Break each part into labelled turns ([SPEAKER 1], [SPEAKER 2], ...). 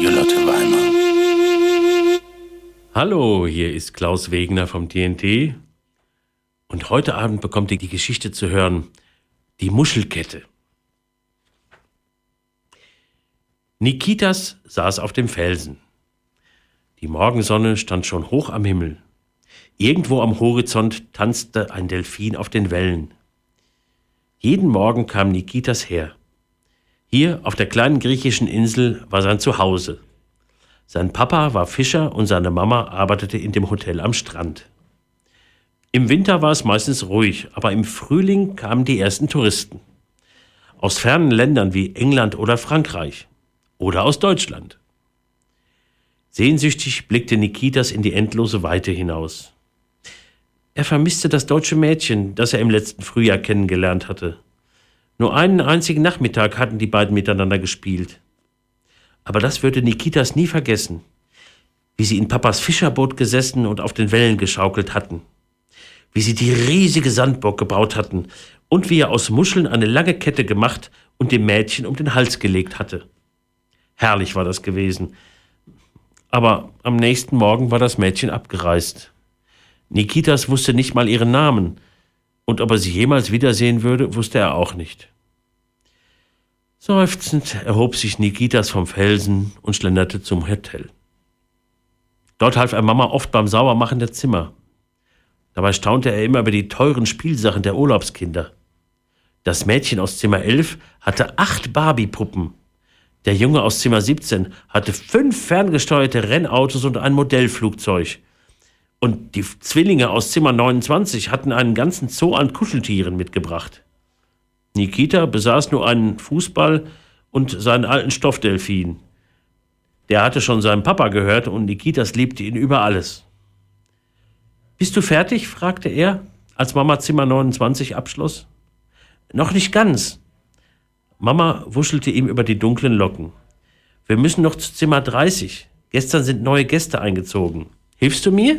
[SPEAKER 1] Charlotte Weimer.
[SPEAKER 2] Hallo, hier ist Klaus Wegner vom TNT und heute Abend bekommt ihr die Geschichte zu hören, die Muschelkette. Nikitas saß auf dem Felsen. Die Morgensonne stand schon hoch am Himmel. Irgendwo am Horizont tanzte ein Delfin auf den Wellen. Jeden Morgen kam Nikitas her. Hier auf der kleinen griechischen Insel war sein Zuhause. Sein Papa war Fischer und seine Mama arbeitete in dem Hotel am Strand. Im Winter war es meistens ruhig, aber im Frühling kamen die ersten Touristen. Aus fernen Ländern wie England oder Frankreich. Oder aus Deutschland. Sehnsüchtig blickte Nikitas in die endlose Weite hinaus. Er vermisste das deutsche Mädchen, das er im letzten Frühjahr kennengelernt hatte. Nur einen einzigen Nachmittag hatten die beiden miteinander gespielt. Aber das würde Nikitas nie vergessen, wie sie in Papas Fischerboot gesessen und auf den Wellen geschaukelt hatten, wie sie die riesige Sandburg gebaut hatten und wie er aus Muscheln eine lange Kette gemacht und dem Mädchen um den Hals gelegt hatte. Herrlich war das gewesen. Aber am nächsten Morgen war das Mädchen abgereist. Nikitas wusste nicht mal ihren Namen, und ob er sie jemals wiedersehen würde, wusste er auch nicht. Seufzend erhob sich Nikitas vom Felsen und schlenderte zum Hotel. Dort half er Mama oft beim Saubermachen der Zimmer. Dabei staunte er immer über die teuren Spielsachen der Urlaubskinder. Das Mädchen aus Zimmer 11 hatte 8 Barbie-Puppen. Der Junge aus Zimmer 17 hatte 5 ferngesteuerte Rennautos und ein Modellflugzeug. Und die Zwillinge aus Zimmer 29 hatten einen ganzen Zoo an Kuscheltieren mitgebracht. Nikita besaß nur einen Fußball und seinen alten Stoffdelfin. Der hatte schon seinem Papa gehört und Nikitas liebte ihn über alles. »Bist du fertig?« fragte er, als Mama Zimmer 29 abschloss. »Noch nicht ganz.« Mama wuschelte ihm über die dunklen Locken. »Wir müssen noch zu Zimmer 30. Gestern sind neue Gäste eingezogen. Hilfst du mir?«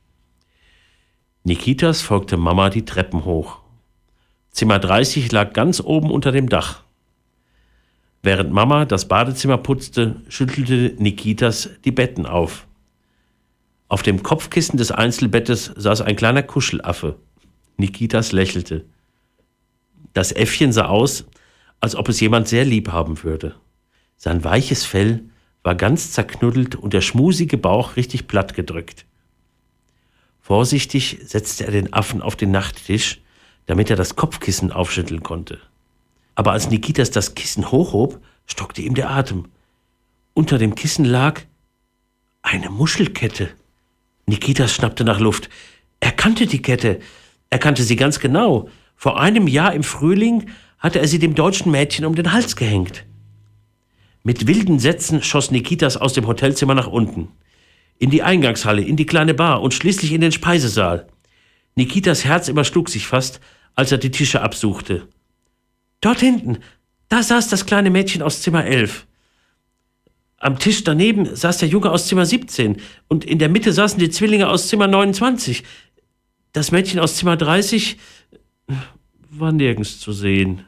[SPEAKER 2] Nikitas folgte Mama die Treppen hoch. Zimmer 30 lag ganz oben unter dem Dach. Während Mama das Badezimmer putzte, schüttelte Nikitas die Betten auf. Auf dem Kopfkissen des Einzelbettes saß ein kleiner Kuschelaffe. Nikitas lächelte. Das Äffchen sah aus, als ob es jemand sehr lieb haben würde. Sein weiches Fell war ganz zerknuddelt und der schmusige Bauch richtig platt gedrückt. Vorsichtig setzte er den Affen auf den Nachttisch, damit er das Kopfkissen aufschütteln konnte. Aber als Nikitas das Kissen hochhob, stockte ihm der Atem. Unter dem Kissen lag eine Muschelkette. Nikitas schnappte nach Luft. Er kannte die Kette. Er kannte sie ganz genau. Vor einem Jahr im Frühling hatte er sie dem deutschen Mädchen um den Hals gehängt. Mit wilden Sätzen schoss Nikitas aus dem Hotelzimmer nach unten. In die Eingangshalle, in die kleine Bar und schließlich in den Speisesaal. Nikitas Herz überschlug sich fast, als er die Tische absuchte. Dort hinten, da saß das kleine Mädchen aus Zimmer 11. Am Tisch daneben saß der Junge aus Zimmer 17 und in der Mitte saßen die Zwillinge aus Zimmer 29. Das Mädchen aus Zimmer 30 war nirgends zu sehen.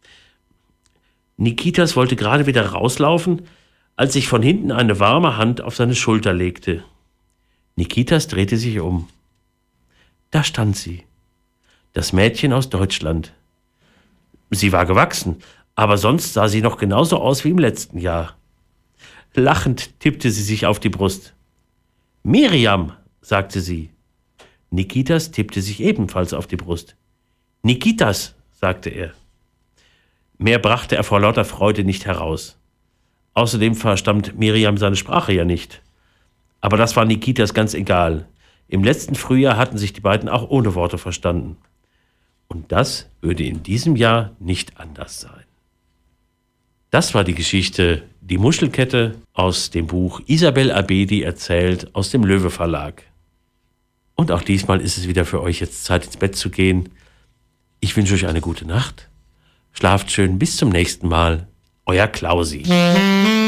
[SPEAKER 2] Nikitas wollte gerade wieder rauslaufen, als sich von hinten eine warme Hand auf seine Schulter legte. Nikitas drehte sich um. Da stand sie, das Mädchen aus Deutschland. Sie war gewachsen, aber sonst sah sie noch genauso aus wie im letzten Jahr. Lachend tippte sie sich auf die Brust. »Miriam«, sagte sie. Nikitas tippte sich ebenfalls auf die Brust. »Nikitas«, sagte er. Mehr brachte er vor lauter Freude nicht heraus. Außerdem verstand Miriam seine Sprache ja nicht. Aber das war Nikitas ganz egal. Im letzten Frühjahr hatten sich die beiden auch ohne Worte verstanden. Und das würde in diesem Jahr nicht anders sein. Das war die Geschichte Die Muschelkette aus dem Buch Isabel Abedi erzählt aus dem Löwe Verlag. Und auch diesmal ist es wieder für euch jetzt Zeit, ins Bett zu gehen. Ich wünsche euch eine gute Nacht. Schlaft schön, bis zum nächsten Mal. Euer Klausi.